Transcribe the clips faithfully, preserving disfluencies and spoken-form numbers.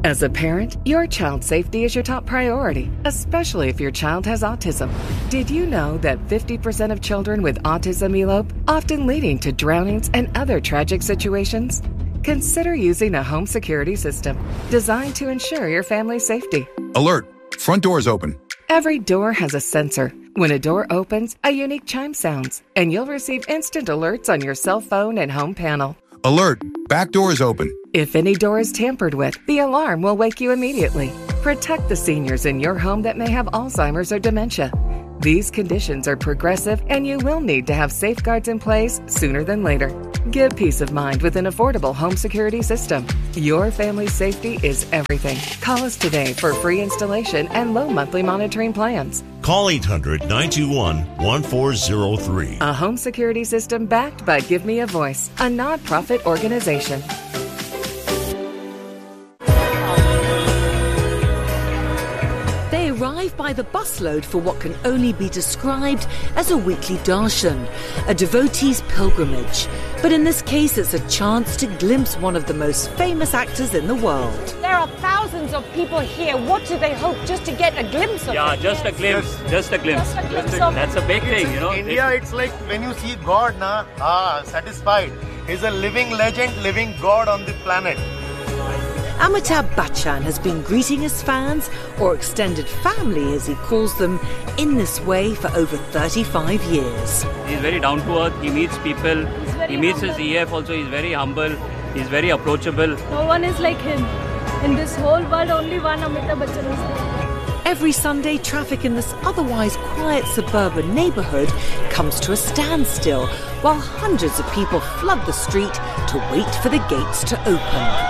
As a parent, your child's safety is your top priority, especially if your child has autism. Did you know that fifty percent of children with autism elope, often leading to drownings and other tragic situations? Consider using a home security system designed to ensure your family's safety. Alert! Front door is open. Every door has a sensor. When a door opens, a unique chime sounds, and you'll receive instant alerts on your cell phone and home panel. Alert! Back door is open. If any door is tampered with, the alarm will wake you immediately. Protect the seniors in your home that may have Alzheimer's or dementia. These conditions are progressive, and you will need to have safeguards in place sooner than later. Give peace of mind with an affordable home security system. Your family's safety is everything. Call us today for free installation and low monthly monitoring plans. Call eight hundred, nine two one, one four zero three. A home security system backed by Give Me a Voice, a nonprofit organization. They arrive by the busload for what can only be described as a weekly darshan, a devotee's pilgrimage. But in this case, it's a chance to glimpse one of the most famous actors in the world. There are thousands of people here. What do they hope? Just to get a glimpse of yeah, it? Yeah, just a glimpse. Yes. Just a glimpse. Just a glimpse just a, of that's a big thing, you know. In India, it's like when you see God, na, ah, satisfied. He's a living legend, living God on the planet. Amitabh Bachchan has been greeting his fans, or extended family as he calls them, in this way for over thirty-five years. He's very down to earth, he meets people, he meets humble. His E F also, he's very humble, he's very approachable. No one is like him. In this whole world, only one Amitabh Bachchan is there. Every Sunday, traffic in this otherwise quiet suburban neighbourhood comes to a standstill, while hundreds of people flood the street to wait for the gates to open.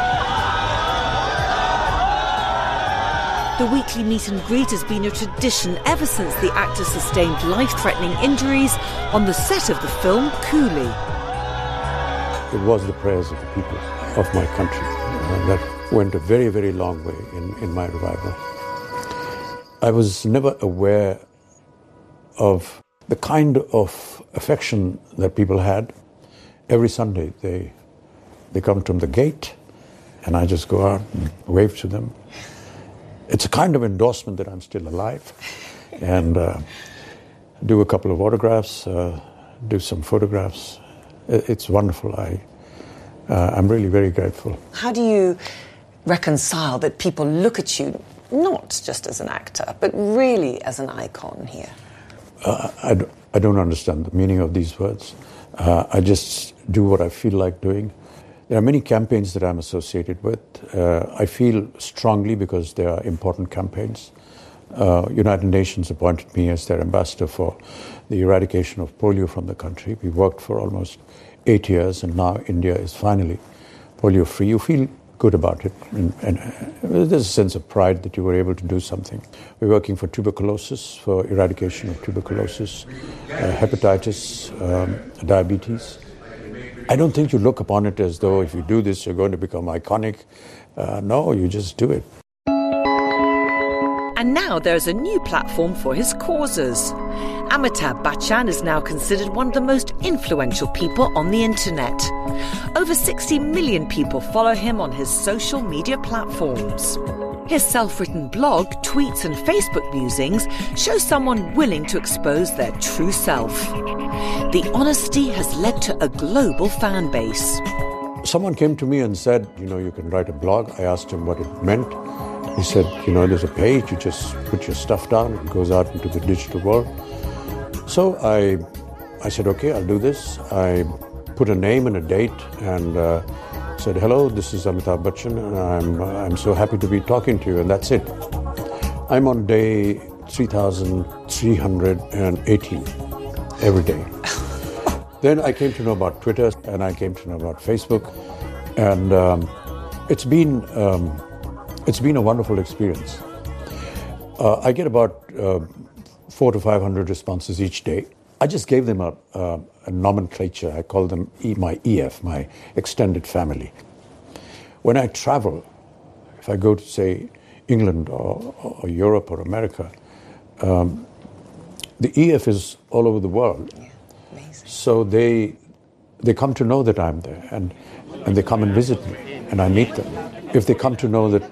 The weekly meet and greet has been a tradition ever since the actor sustained life-threatening injuries on the set of the film Coolie. It was the prayers of the people of my country uh, that went a very, very long way in, in my revival. I was never aware of the kind of affection that people had. Every Sunday they, they come from the gate and I just go out and wave to them. It's a kind of endorsement that I'm still alive, and uh, do a couple of autographs, uh, do some photographs. It's wonderful. I, uh, I'm really very grateful. How do you reconcile that people look at you not just as an actor, but really as an icon here? Uh, I, d- I don't understand the meaning of these words. Uh, I just do what I feel like doing. There are many campaigns that I'm associated with. Uh, I feel strongly because they are important campaigns. Uh, United Nations appointed me as their ambassador for the eradication of polio from the country. We worked for almost eight years, and now India is finally polio-free. You feel good about it, and, and uh, there's a sense of pride that you were able to do something. We're working for tuberculosis, for eradication of tuberculosis, uh, hepatitis, um, diabetes. I don't think you look upon it as though if you do this, you're going to become iconic. Uh, no, you just do it. And now there's a new platform for his causes. Amitabh Bachchan is now considered one of the most influential people on the internet. Over sixty million people follow him on his social media platforms. His self-written blog, tweets and Facebook musings show someone willing to expose their true self. The honesty has led to a global fan base. Someone came to me and said, you know, you can write a blog. I asked him what it meant. He said, you know, there's a page, you just put your stuff down, it goes out into the digital world. So I I said, okay, I'll do this. I put a name and a date and uh, said, hello, this is Amitabh Bachchan, and I'm, uh, I'm so happy to be talking to you, and that's it. I'm on day three thousand three hundred eighteen every day. Then I came to know about Twitter, and I came to know about Facebook, and um, it's been um, it's been a wonderful experience. Uh, I get about uh, four to five hundred responses each day. I just gave them a, a, a nomenclature. I call them e, my E F, my extended family. When I travel, if I go to, say, England or, or Europe or America, um, the E F is all over the world. Yeah, amazing. So they they come to know that I'm there, and, and they come and visit me, and I meet them. If they come to know that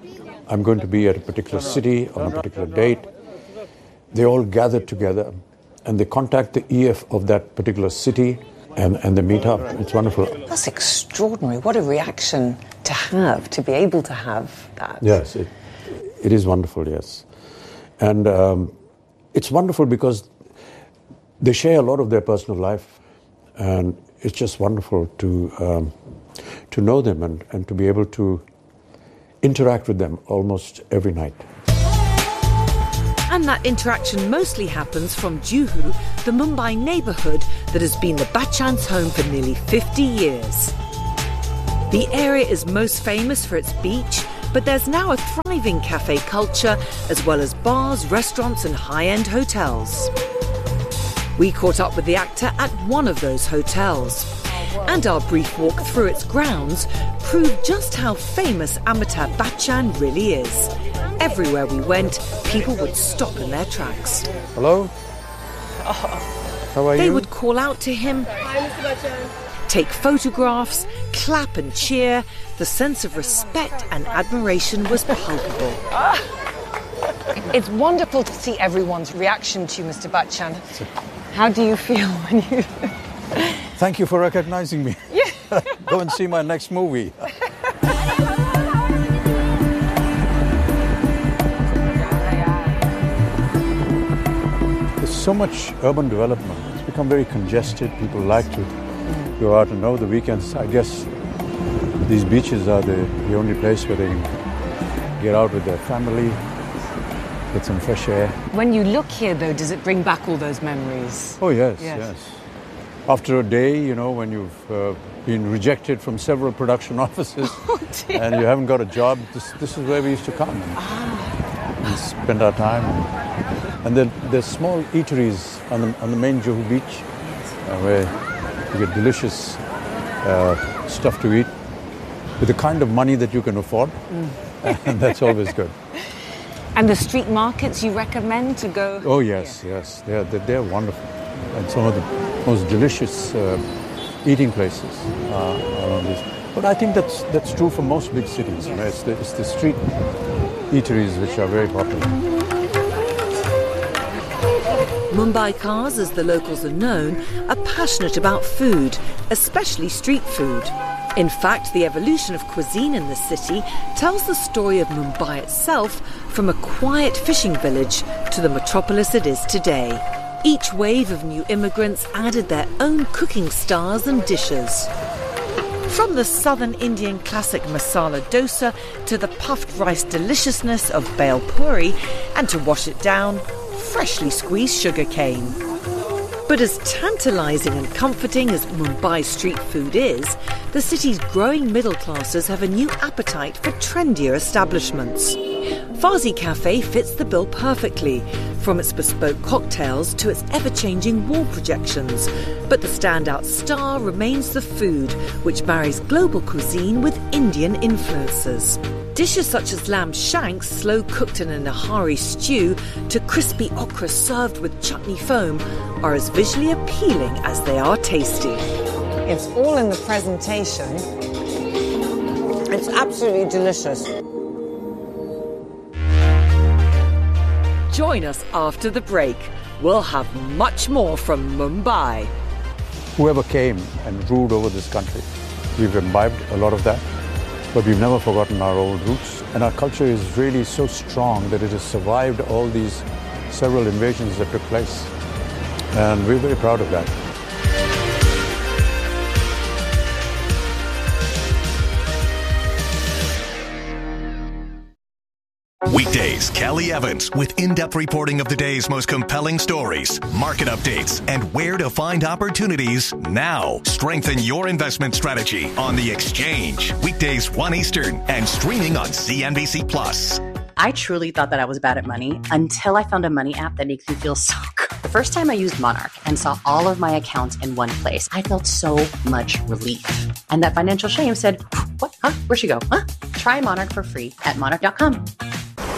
I'm going to be at a particular city on a particular date. They all gather together and they contact the E F of that particular city and, and they meet up. It's wonderful. That's extraordinary. What a reaction to have, to be able to have that. Yes, it, it is wonderful, yes. And um, it's wonderful because they share a lot of their personal life, and it's just wonderful to um, to know them and, and to be able to interact with them almost every night. And that interaction mostly happens from Juhu, the Mumbai neighbourhood that has been the Bachchans' home for nearly fifty years. The area is most famous for its beach, but there's now a thriving cafe culture, as well as bars, restaurants and high-end hotels. We caught up with the actor at one of those hotels. And our brief walk through its grounds proved just how famous Amitabh Bachchan really is. Everywhere we went, people would stop in their tracks. Hello? How are they you? They would call out to him. Hi, Mister Bachchan. Take photographs, clap and cheer. The sense of respect and admiration was palpable. It's wonderful to see everyone's reaction to you, Mister Bachchan. How do you feel when you... Thank you for recognizing me. Yeah. Go and see my next movie. There's so much urban development. It's become very congested. People like to go out and over the weekends. I guess these beaches are the, the only place where they can get out with their family, get some fresh air. When you look here, though, does it bring back all those memories? Oh, yes, yes. yes. After a day, you know, when you've uh, been rejected from several production offices oh, and you haven't got a job, this, this is where we used to come and, ah. and spend our time. And, and then there's small eateries on the, on the main Juhu beach uh, where you get delicious uh, stuff to eat with the kind of money that you can afford. Mm. And that's always good. And the street markets you recommend to go? Oh, yes, yeah. yes. They're, they're, they're wonderful. And some of the most delicious uh, eating places uh, around this. But I think that's that's true for most big cities. Yes. You know, it's, the, it's the street eateries which are very popular. Mumbaikars, as the locals are known, are passionate about food, especially street food. In fact, the evolution of cuisine in the city tells the story of Mumbai itself, from a quiet fishing village to the metropolis it is today. Each wave of new immigrants added their own cooking styles and dishes. From the southern Indian classic masala dosa to the puffed rice deliciousness of bhel puri, and to wash it down, freshly squeezed sugar cane. But as tantalising and comforting as Mumbai street food is, the city's growing middle classes have a new appetite for trendier establishments. Faazi Cafe fits the bill perfectly, from its bespoke cocktails to its ever-changing wall projections. But the standout star remains the food, which marries global cuisine with Indian influences. Dishes such as lamb shanks, slow-cooked in a nahari stew, to crispy okra served with chutney foam, are as visually appealing as they are tasty. It's all in the presentation. It's absolutely delicious. Join us after the break. We'll have much more from Mumbai. Whoever came and ruled over this country, we've imbibed a lot of that, but we've never forgotten our old roots. And our culture is really so strong that it has survived all these several invasions that took place. And we're very proud of that. Weekdays, Kelly Evans with in-depth reporting of the day's most compelling stories, market updates, and where to find opportunities now. Strengthen your investment strategy on The Exchange. Weekdays one Eastern and streaming on C N B C Plus. I truly thought that I was bad at money until I found a money app that makes me feel so good. The first time I used Monarch and saw all of my accounts in one place, I felt so much relief. And that financial shame said, what? Huh? Where'd she go? Huh? Try Monarch for free at monarch dot com.